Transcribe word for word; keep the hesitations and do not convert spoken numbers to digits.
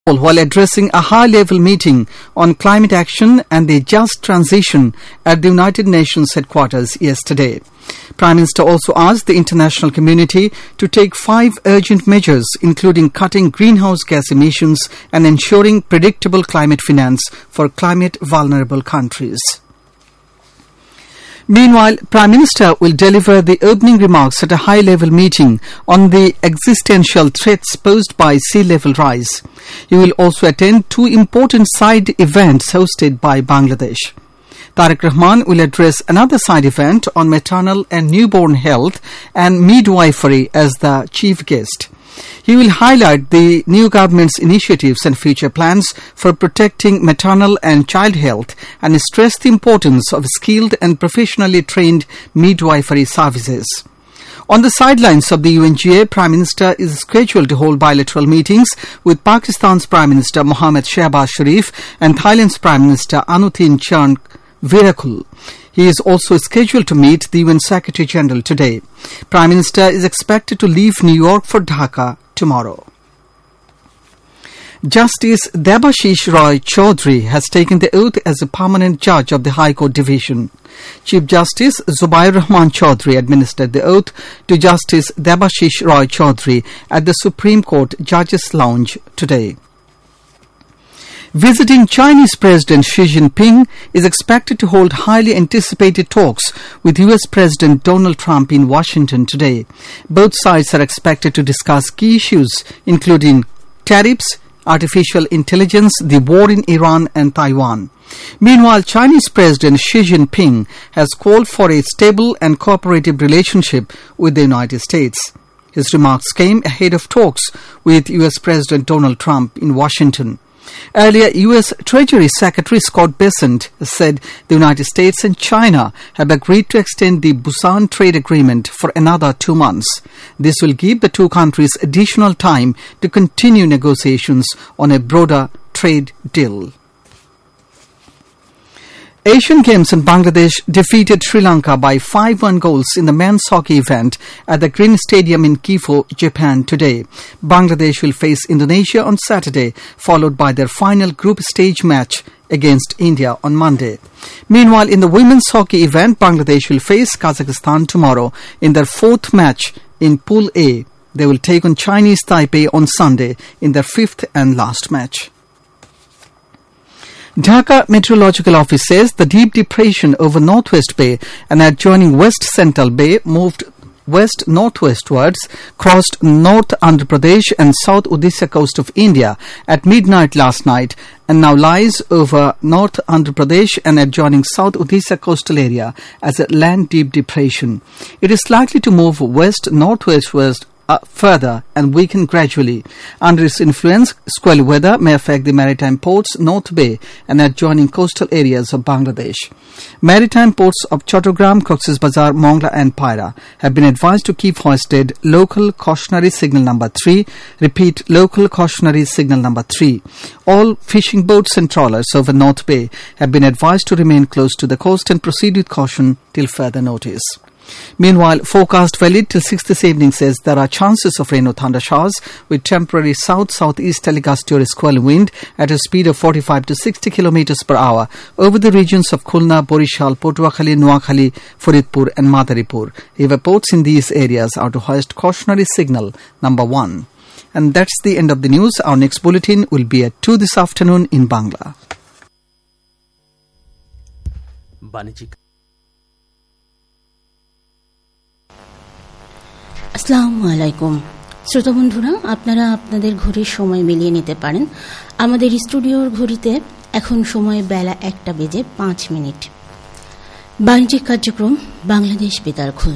while addressing a high-level meeting on climate action and the just transition at the United Nations headquarters yesterday. Prime Minister also asked the international community to take five urgent measures, including cutting greenhouse gas emissions and ensuring predictable climate finance for climate-vulnerable countries. Meanwhile, Prime Minister will deliver the opening remarks at a high-level meeting on the existential threats posed by sea level rise. He will also attend two important side events hosted by Bangladesh. Tariq Rahman will address another side event on maternal and newborn health and midwifery as the chief guest. He will highlight the new government's initiatives and future plans for protecting maternal and child health and stress the importance of skilled and professionally trained midwifery services. On the sidelines of the U N G A, Prime Minister is scheduled to hold bilateral meetings with Pakistan's Prime Minister Mohammad Shehbaz Sharif and Thailand's Prime Minister Anutin Chan Virakul. He is also scheduled to meet the U N Secretary General today. Prime Minister is expected to leave New York for Dhaka tomorrow. Justice Debashish Roy Chaudhary has taken the oath as a permanent judge of the High Court Division. Chief Justice Zubair Rahman Chaudhary administered the oath to Justice Debashish Roy Chaudhary at the Supreme Court Judges' Lounge today. Visiting Chinese President Xi Jinping is expected to hold highly anticipated talks with U S President Donald Trump in Washington today. Both sides are expected to discuss key issues including tariffs, artificial intelligence, the war in Iran and Taiwan. Meanwhile, Chinese President Xi Jinping has called for a stable and cooperative relationship with the United States. His remarks came ahead of talks with U S President Donald Trump in Washington. Earlier, U S Treasury Secretary Scott Bessent said the United States and China have agreed to extend the Busan Trade Agreement for another two months. This will give the two countries additional time to continue negotiations on a broader trade deal. Asian Games in Bangladesh defeated Sri Lanka by five one goals in the men's hockey event at the Green Stadium in Kifo, Japan today. Bangladesh will face Indonesia on Saturday, followed by their final group stage match against India on Monday. Meanwhile, in the women's hockey event, Bangladesh will face Kazakhstan tomorrow in their fourth match in Pool A. They will take on Chinese Taipei on Sunday in their fifth and last match. Dhaka Meteorological Office says the deep depression over Northwest Bay and adjoining West Central Bay moved west-northwestwards, crossed North Andhra Pradesh and South Odisha coast of India at midnight last night and now lies over North Andhra Pradesh and adjoining South Odisha coastal area as a land deep depression. It is likely to move west-northwestwards Uh, further and weaken gradually. Under its influence, squally weather may affect the maritime ports, North Bay and adjoining coastal areas of Bangladesh. Maritime ports of Chattogram, Cox's Bazar, Mongla and Paira have been advised to keep hoisted local cautionary signal number three. Repeat, local cautionary signal number three. All fishing boats and trawlers over North Bay have been advised to remain close to the coast and proceed with caution till further notice. Meanwhile, forecast valid till six this evening says there are chances of rain or thunder showers with temporary south-southeasterly gusty squall wind at a speed of forty-five to sixty kilometers per hour over the regions of Khulna, Borishal, Potuakhali, Noakhali, Faridpur and Madaripur. River ports in these areas are to hoist cautionary signal number one. And that's the end of the news. Our next bulletin will be at two this afternoon in Bangla. Banijik. আসসালামু আলাইকুম শ্রোতা বন্ধুরা, আপনারা আপনাদের ঘড়ির সময় মিলিয়ে নিতে পারেন। আমাদের স্টুডিওর ঘড়িতে এখন সময় বেলা একটা বেজে পাঁচ মিনিট। বাণিজ্যিক কার্যক্রম বাংলাদেশ বেতার খুলনা।